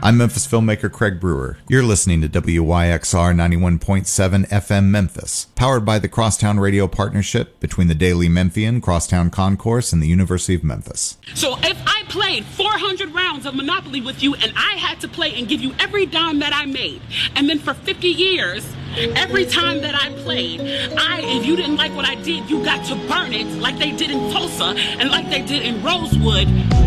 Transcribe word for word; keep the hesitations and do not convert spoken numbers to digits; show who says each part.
Speaker 1: I'm Memphis filmmaker Craig Brewer. You're listening to W Y X R ninety-one point seven F M Memphis, powered by the Crosstown Radio Partnership between the Daily Memphian, Crosstown Concourse, and the University of Memphis.
Speaker 2: So if I played four hundred rounds of Monopoly with you and I had to play and give you every dime that I made, and then for fifty years, every time that I played, I, if you didn't like what I did, you got to burn it like they did in Tulsa and like they did in Rosewood.